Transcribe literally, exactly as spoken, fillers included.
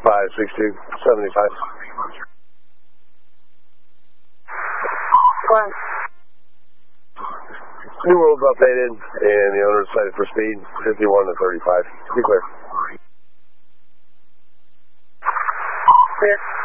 five six two, seventy-five. One. New world's updated, and the owner decided for speed, fifty-one to thirty-five. Be clear. Clear.